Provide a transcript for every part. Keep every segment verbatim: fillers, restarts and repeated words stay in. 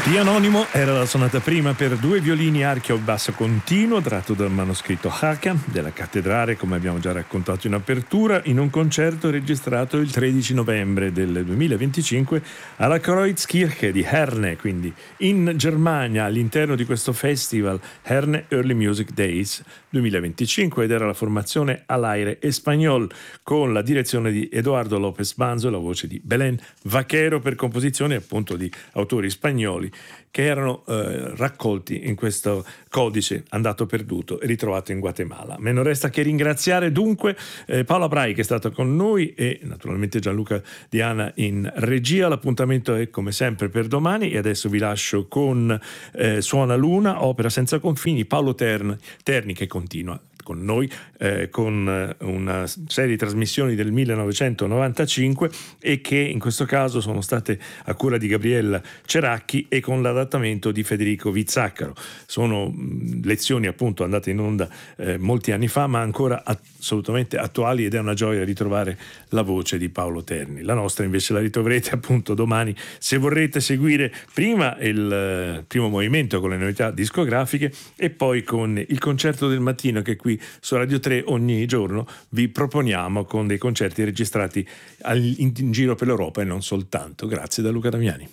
Di Anonimo era la sonata prima per due violini, archio e basso continuo, tratto dal manoscritto Haka della cattedrale, come abbiamo già raccontato in apertura, in un concerto registrato il tredici novembre del duemilaventicinque alla Kreuzkirche di Herne, quindi in Germania, all'interno di questo festival Herne Early Music Days duemilaventicinque, ed era la formazione Alaire Espagnol con la direzione di Eduardo López Banzo e la voce di Belén Vaquero, per composizione appunto di autori spagnoli che erano eh, raccolti in questo codice andato perduto e ritrovato in Guatemala. Me non resta che ringraziare dunque eh, Paola Brai, che è stata con noi, e naturalmente Gianluca Diana in regia. L'appuntamento è come sempre per domani, e adesso vi lascio con eh, Suona Luna, opera senza confini, Paolo Terni, Terni che continua con noi eh, con una serie di trasmissioni del millenovecentonovantacinque e che in questo caso sono state a cura di Gabriella Ceracchi e con l'adattamento di Federico Vizzaccaro. Sono mh, lezioni appunto andate in onda eh, molti anni fa, ma ancora assolutamente attuali, ed è una gioia ritrovare la voce di Paolo Terni. La nostra invece la ritroverete appunto domani, se vorrete seguire prima il eh, primo movimento con le novità discografiche e poi con il concerto del mattino che qui su Radio tre ogni giorno vi proponiamo, con dei concerti registrati in, in giro per l'Europa e non soltanto. Grazie da Luca Damiani.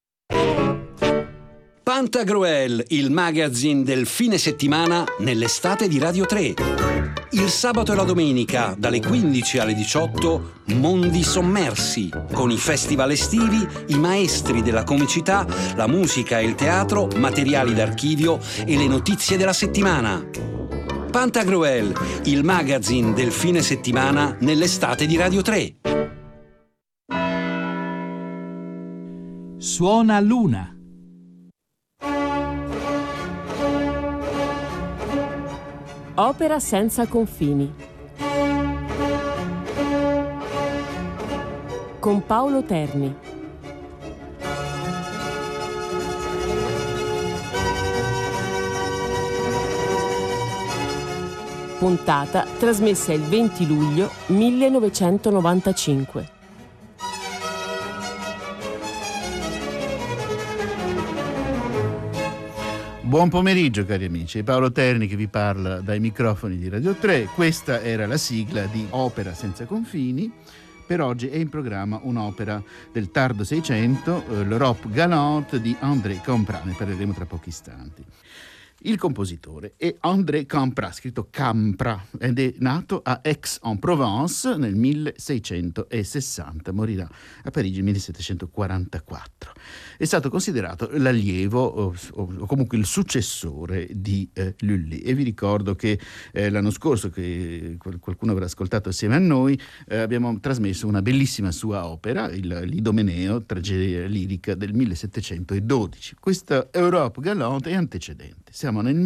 Pantagruel, il magazine del fine settimana nell'estate di Radio tre. Il sabato e la domenica, dalle quindici alle diciotto, Mondi Sommersi, con i festival estivi, i maestri della comicità, la musica e il teatro, materiali d'archivio e le notizie della settimana. Pantagruel, il magazine del fine settimana nell'estate di Radio tre. Suona Luna. Opera senza confini. Con Paolo Terni. Puntata trasmessa il venti luglio millenovecentonovantacinque. Buon pomeriggio cari amici, Paolo Terni che vi parla dai microfoni di Radio tre. Questa era la sigla di Opera senza confini. Per oggi è in programma un'opera del tardo Seicento, l'Europe Galante di André Campra, ne parleremo tra pochi istanti. Il compositore è André Campra, scritto Campra, ed è nato a Aix-en-Provence nel milleseicentosessanta, morirà a Parigi nel millesettecentoquarantaquattro. È stato considerato l'allievo o, o comunque il successore di eh, Lully, e vi ricordo che eh, l'anno scorso, che qualcuno avrà ascoltato assieme a noi, eh, abbiamo trasmesso una bellissima sua opera, il L'Idomeneo, tragedia lirica del millesettecentododici. Questa Europe Galante è antecedente. Siamo nel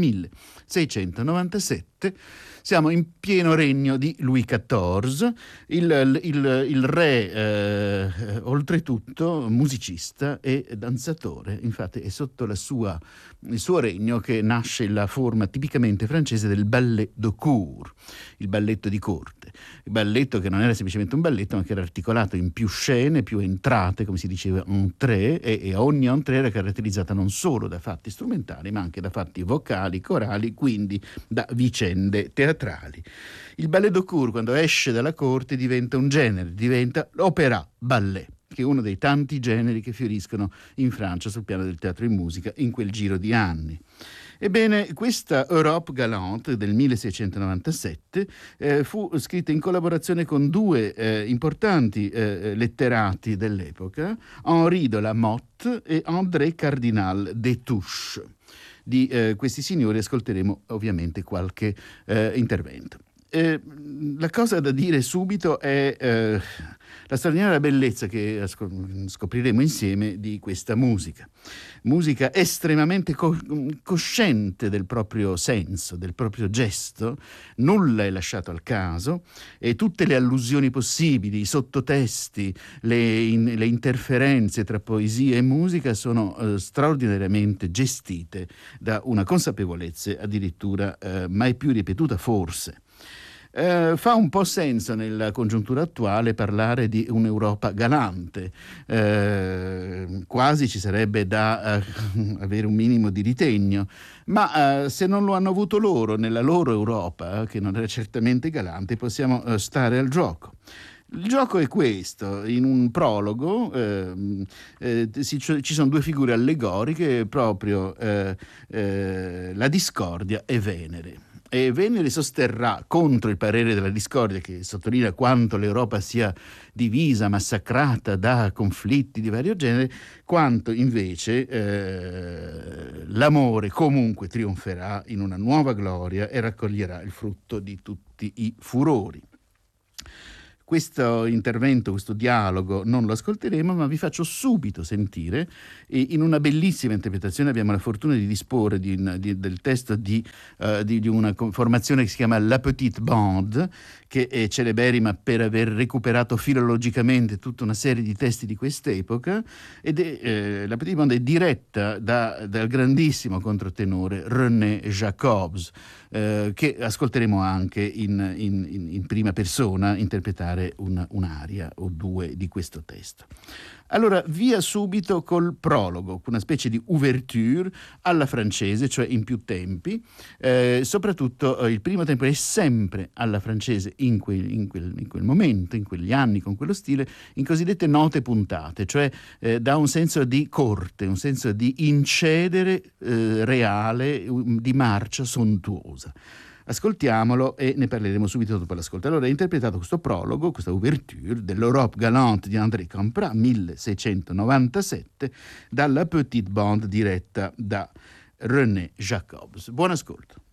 milleseicentonovantasette, siamo in pieno regno di Louis quattordici, il, il, il re, eh, oltretutto musicista e danzatore. Infatti è sotto la sua, il suo regno che nasce la forma tipicamente francese del ballet de cour, il balletto di corte. Il balletto che non era semplicemente un balletto, ma che era articolato in più scene, più entrate, come si diceva entrée, e, e ogni entrée era caratterizzata non solo da fatti strumentali, ma anche da fatti vocali, corali, quindi da vicende teatrali. Il ballet de cour, quando esce dalla corte, diventa un genere, diventa l'opéra ballet, che è uno dei tanti generi che fioriscono in Francia sul piano del teatro in musica in quel giro di anni. Ebbene, questa Europe Galante del milleseicentonovantasette eh, fu scritta in collaborazione con due eh, importanti eh, letterati dell'epoca, Henri de la Motte e André Cardinal Destouches. Di eh, questi signori ascolteremo ovviamente qualche eh, intervento. Eh, la cosa da dire subito è eh, la straordinaria bellezza che scopriremo insieme di questa musica. Musica estremamente co- cosciente del proprio senso, del proprio gesto, nulla è lasciato al caso, e tutte le allusioni possibili, i sottotesti, le, in, le interferenze tra poesia e musica sono eh, straordinariamente gestite da una consapevolezza addirittura eh, mai più ripetuta forse. Eh, fa un po' senso nella congiuntura attuale parlare di un'Europa galante, eh, quasi ci sarebbe da uh, avere un minimo di ritegno, ma uh, se non lo hanno avuto loro nella loro Europa, che non era certamente galante, possiamo uh, stare al gioco. Il gioco è questo: in un prologo eh, eh, si, ci sono due figure allegoriche, proprio eh, eh, la discordia e Venere. E Venere sosterrà contro il parere della discordia, che sottolinea quanto l'Europa sia divisa, massacrata da conflitti di vario genere, quanto invece eh, l'amore comunque trionferà in una nuova gloria e raccoglierà il frutto di tutti i furori. Questo intervento, questo dialogo non lo ascolteremo, ma vi faccio subito sentire, e in una bellissima interpretazione abbiamo la fortuna di disporre di, di, del testo di, uh, di, di una formazione che si chiama La Petite Bande, che è celeberrima per aver recuperato filologicamente tutta una serie di testi di quest'epoca, ed è, eh, La Petite Bande è diretta da, dal grandissimo controtenore René Jacobs, eh, che ascolteremo anche in, in, in prima persona interpretare Una, un'aria o due di questo testo. Allora, via subito col prologo, una specie di ouverture alla francese, cioè in più tempi. Eh, soprattutto eh, il primo tempo è sempre alla francese in quel, in, quel, in quel momento, in quegli anni, con quello stile, in cosiddette note puntate, cioè eh, dà un senso di corte, un senso di incedere eh, reale, di marcia sontuosa. Ascoltiamolo e ne parleremo subito dopo l'ascolto. Allora, è interpretato questo prologo, questa ouverture dell'Europe galante di André Camprat, milleseicentonovantasette, dalla Petite Bande diretta da René Jacobs. Buon ascolto.